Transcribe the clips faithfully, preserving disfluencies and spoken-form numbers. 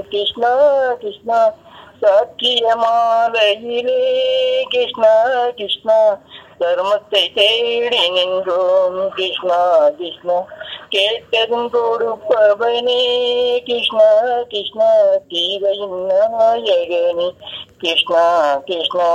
கிருஷ்ணா கிருஷ்ணா சாக்கிய மாலையிலே கிருஷ்ணா கிருஷ்ணா தர்மத்தை தேடி நின்றோம் கிருஷ்ணா கிருஷ்ணா கேட்டதும் கொடுப்பவனே கிருஷ்ணா கிருஷ்ணா கீதையின் நாயகனே கிருஷ்ணா கிருஷ்ணா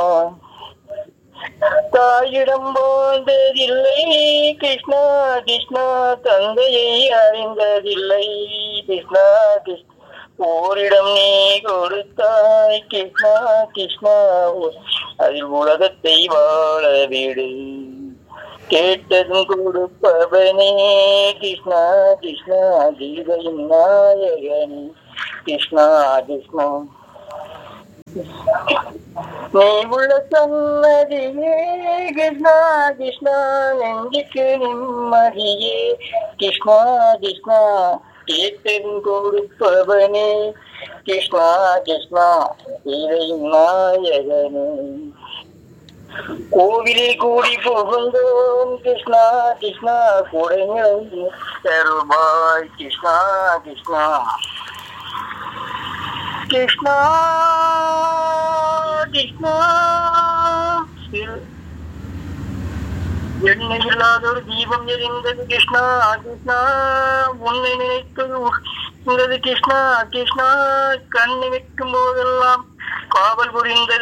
தாயிடம் வாழ்ந்ததில்லை கிருஷ்ணா கிருஷ்ணா தந்தையை அறிந்ததில்லை கிருஷ்ணா கிருஷ்ணா ஓரிடம் நீ கொடுத்தாய் கிருஷ்ணா கிருஷ்ணா அதில் உலகத்தை வாழ விடு கேட்டதும் கொடுப்பவனே கிருஷ்ணா கிருஷ்ணா கீதையின் நாயகனே கிருஷ்ணா கிருஷ்ணா நீ உள்ள சன்னதியே கிருஷ்ணா கிருஷ்ணா நெஞ்சுக்கு நிம்மதியே கிருஷ்ணா கிருஷ்ணா கேட்டதும் கொடுப்பவனே கிருஷ்ணா கிருஷ்ணா கீதையின் நாயகனே கோவிலில் கூடி புகுந்தோம் கிருஷ்ணா கிருஷ்ணா குடைகளை தருவாய் கிருஷ்ணா கிருஷ்ணா கிருஷ்ணா கிருஷ்ணா எண்ணெய் இல்லாத ஒரு தீபம் எரிந்தது கிருஷ்ணா கிருஷ்ணா உன்னை நினைத்தது உணர்ந்தது கிருஷ்ணா கிருஷ்ணா கண்ணை வைக்கும் போதெல்லாம் காவல் புரிந்தது